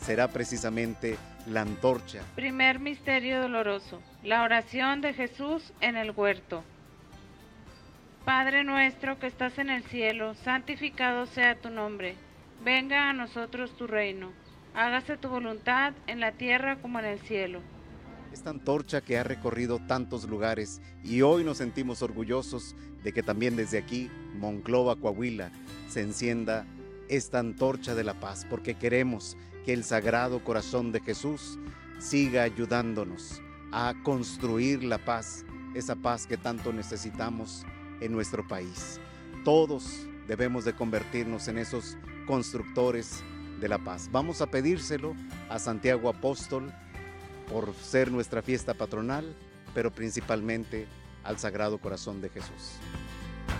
será precisamente la antorcha. Primer misterio doloroso, la oración de Jesús en el huerto. Padre nuestro que estás en el cielo, santificado sea tu nombre. Venga a nosotros tu reino. Hágase tu voluntad en la tierra como en el cielo. Esta antorcha que ha recorrido tantos lugares y hoy nos sentimos orgullosos de que también desde aquí, Monclova, Coahuila, se encienda esta antorcha de la paz, porque queremos que el Sagrado Corazón de Jesús siga ayudándonos a construir la paz, esa paz que tanto necesitamos en nuestro país. Todos debemos de convertirnos en esos constructores de la paz. Vamos a pedírselo a Santiago Apóstol por ser nuestra fiesta patronal, pero principalmente al Sagrado Corazón de Jesús.